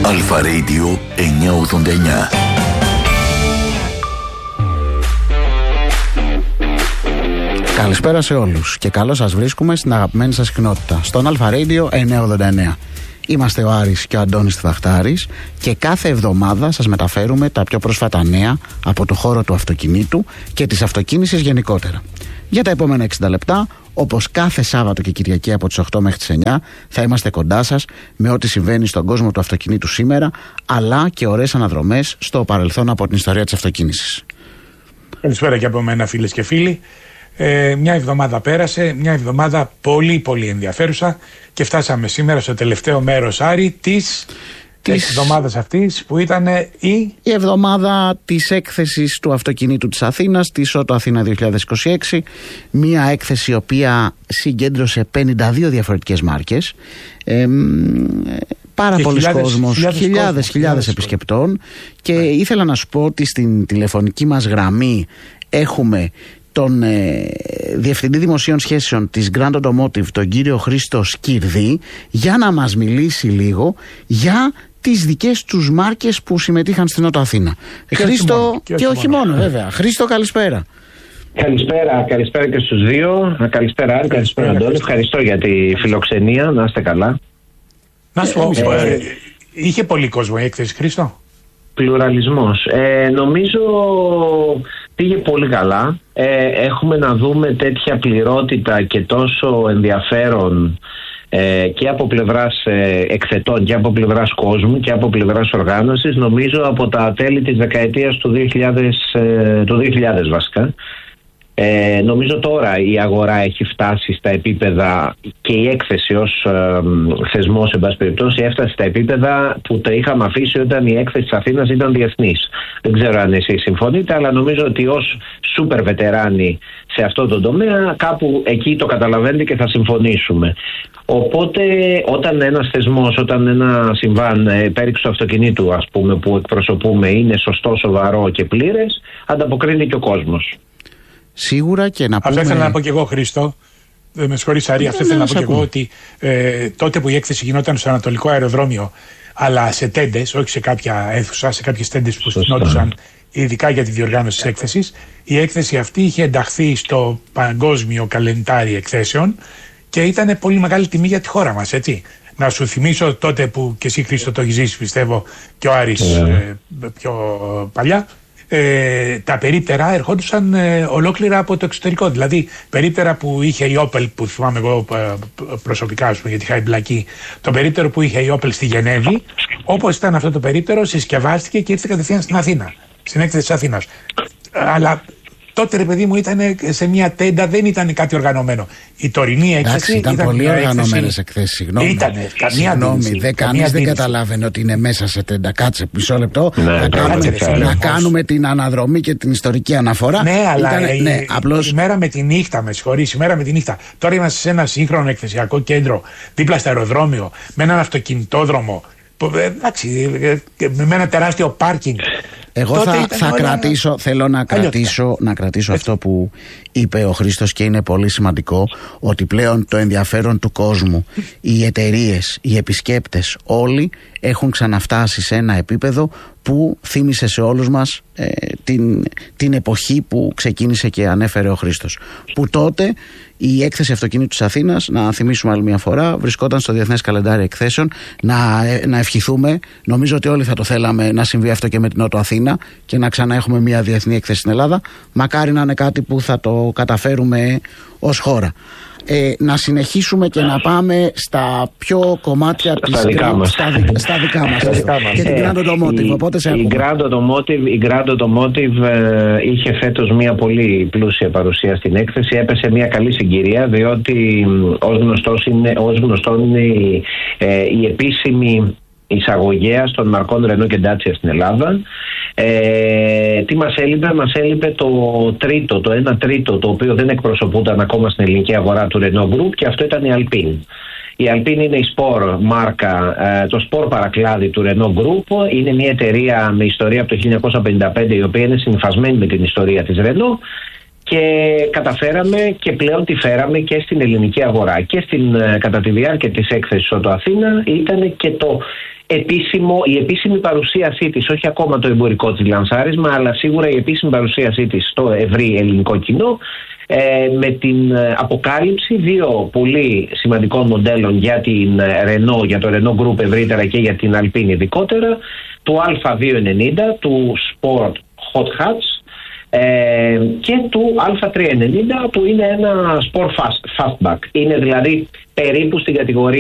Αλφα Radio 989. Καλησπέρα σε όλους και καλώς σας βρίσκουμε στην αγαπημένη σας συχνότητα, στον Αλφα Radio 989. Είμαστε ο Άρης και ο Αντώνης Τβαχτάρης και κάθε εβδομάδα σας μεταφέρουμε τα πιο πρόσφατα νέα από το χώρο του αυτοκινήτου και της αυτοκίνησης γενικότερα. Για τα επόμενα 60 λεπτά, όπως κάθε Σάββατο και Κυριακή από τις 8 μέχρι τις 9, θα είμαστε κοντά σας με ό,τι συμβαίνει στον κόσμο του αυτοκινήτου σήμερα, αλλά και ωραίες αναδρομές στο παρελθόν από την ιστορία της αυτοκίνησης. Καλησπέρα και από μένα, φίλες και φίλοι. Μια εβδομάδα πέρασε, μια εβδομάδα πολύ ενδιαφέρουσα και φτάσαμε σήμερα στο τελευταίο μέρος, Άρη, της εβδομάδας αυτής που ήταν η εβδομάδα της έκθεσης του αυτοκινήτου της Αθήνας, της Auto Αθήνα 2026, μια έκθεση η οποία συγκέντρωσε 52 διαφορετικές μάρκες, πάρα πολλοί κόσμος, χιλιάδες επισκεπτών και ήθελα να σου πω ότι στην τηλεφωνική μας γραμμή έχουμε τον Διευθυντή Δημοσίων Σχέσεων της Grand Automotive, τον κύριο Χρήστο Σκυρδή, για να μας μιλήσει λίγο για τις δικές τους μάρκες που συμμετείχαν στην Auto Αθήνα. Χρήστο, και όχι μόνο βέβαια. Χρήστο, καλησπέρα. Καλησπέρα και στους δύο. Καλησπέρα Άρη, καλησπέρα Αντώνη. Ευχαριστώ για τη φιλοξενία, να είστε καλά. Να σου πω, είχε πολύ κόσμο η έκθεση, Χρήστο? Πλουραλισμός. Νομίζω πήγε πολύ καλά. Έχουμε να δούμε τέτοια πληρότητα και τόσο ενδιαφέρον και από πλευράς εκθετών και από πλευράς κόσμου και από πλευράς οργάνωσης, νομίζω από τα τέλη της δεκαετίας του 2000 βασικά. Νομίζω τώρα η αγορά έχει φτάσει στα επίπεδα και η έκθεση ως θεσμός, εν πάση περιπτώσει, έφτασε στα επίπεδα που τα είχαμε αφήσει όταν η έκθεση της Αθήνας ήταν διεθνής. Δεν ξέρω αν εσείς συμφωνείτε, αλλά νομίζω ότι ως σούπερ βετεράνοι σε αυτό το τομέα κάπου εκεί το καταλαβαίνετε και θα συμφωνήσουμε. Οπότε όταν ένας θεσμός, όταν ένα συμβάν πέριξ του αυτοκινήτου, ας πούμε, που εκπροσωπούμε είναι σωστό, σοβαρό και πλήρες, ανταποκρίνει και ο κόσμος. Σίγουρα και να πούμε... Αυτό ήθελα να πω και εγώ, Χρήστο. Με συγχωρείς, Άρη, αυτό ήθελα να πω και εγώ, ότι τότε που η έκθεση γινόταν στο Ανατολικό Αεροδρόμιο, αλλά σε τέντες, όχι σε κάποια αίθουσα, σε κάποιες τέντες που στηνόντουσαν ειδικά για τη διοργάνωση της έκθεσης, η έκθεση αυτή είχε ενταχθεί στο παγκόσμιο καλεντάρι εκθέσεων και ήταν πολύ μεγάλη τιμή για τη χώρα μας, έτσι. Να σου θυμίσω τότε που και εσύ, Χρήστο, το έχεις ζήσει, πιστεύω, και ο Άρης πιο παλιά. Τα περίπτερα ερχόντουσαν ολόκληρα από το εξωτερικό. Δηλαδή, περίπτερα που είχε η Opel, που θυμάμαι εγώ προσωπικά, ας πούμε, γιατί είχα εμπλακεί, το περίπτερο που είχε η Opel στη Γενέβη, όπως ήταν αυτό το περίπτερο, συσκευάστηκε και ήρθε κατευθείαν στην Αθήνα, στην έκθεση της Αθήνας. Αλλά τότε, ρε παιδί μου, ήταν σε μια τέντα, δεν ήταν κάτι οργανωμένο. Η τωρινή έκθεση ήταν πολύ οργανωμένες εκθέσεις. Συγγνώμη. Κανείς δεν καταλάβαινε ότι είναι μέσα σε τέντα. Κάτσε μισό λεπτό να κάνουμε την αναδρομή και την ιστορική αναφορά. Ναι, αλλά απλώς η μέρα με τη νύχτα, με συγχωρείς, η μέρα με τη νύχτα. Τώρα είμαστε σε ένα σύγχρονο εκθεσιακό κέντρο δίπλα στο αεροδρόμιο, με έναν αυτοκινητόδρομο. Εντάξει, με ένα τεράστιο πάρκινγκ. Εγώ θέλω να κρατήσω αυτό που είπε ο Χρήστος και είναι πολύ σημαντικό, ότι πλέον το ενδιαφέρον του κόσμου, οι εταιρείες, οι επισκέπτες, όλοι έχουν ξαναφτάσει σε ένα επίπεδο που θύμισε σε όλους μας την εποχή που ξεκίνησε και ανέφερε ο Χρήστος. Που τότε η έκθεση αυτοκινήτου της Αθήνας, να θυμίσουμε άλλη μια φορά, βρισκόταν στο Διεθνές Καλεντάρι Εκθέσεων. Να ευχηθούμε, νομίζω ότι όλοι θα το θέλαμε να συμβεί αυτό και με την Auto Αθήνα και να ξανά έχουμε μια διεθνή έκθεση στην Ελλάδα. Μακάρι να είναι κάτι που θα το καταφέρουμε ως χώρα. Να συνεχίσουμε και να πάμε στα πιο κομμάτια της δικά μας και την Grand Automotive. Οπότε η Grand Automotive είχε φέτος μια πολύ πλούσια παρουσία στην έκθεση. Έπεσε μια καλή συγκυρία, διότι ως γνωστό είναι η επίσημη εισαγωγέας των μαρκών Renault και Dacia στην Ελλάδα. Τι μας έλειπε? Μας έλειπε το 1 τρίτο, το οποίο δεν εκπροσωπούταν ακόμα στην ελληνική αγορά του Renault Group, και αυτό ήταν η Alpine. Η Alpine είναι η Sport μάρκα, το Sport παρακλάδι του Renault Group. Είναι μια εταιρεία με ιστορία από το 1955, η οποία είναι συνυφασμένη με την ιστορία της Renault, και καταφέραμε και πλέον τη φέραμε και στην ελληνική αγορά. Και κατά τη διάρκεια της έκθεσης Auto Αθήνα ήταν και η επίσημη παρουσίασή της, όχι ακόμα το εμπορικό της λανσάρισμα, αλλά σίγουρα η επίσημη παρουσίασή της στο ευρύ ελληνικό κοινό, με την αποκάλυψη 2 πολύ σημαντικών μοντέλων για την Renault, για το Renault Group ευρύτερα και για την Alpine ειδικότερα, του Α290, του Sport Hot Hatch και του Α390 που είναι ένα Sport Fastback. Είναι δηλαδή περίπου στην κατηγορία